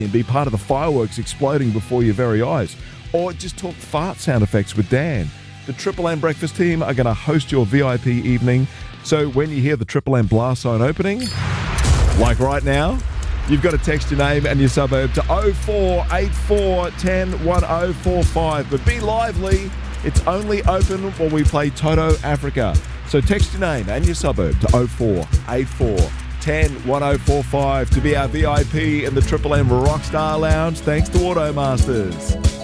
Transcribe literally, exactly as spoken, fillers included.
and be part of the fireworks exploding before your very eyes. Or just talk fart sound effects with Dan. The Triple M Breakfast team are going to host your V I P evening. So when you hear the Triple M blast zone opening, like right now, you've got to text your name and your suburb to oh four eight four one oh one oh four five. But be lively. It's only open while we play Toto Africa. So text your name and your suburb to oh four eight four one oh one oh four five to be our V I P in the Triple M Rockstar Lounge. Thanks to Automasters.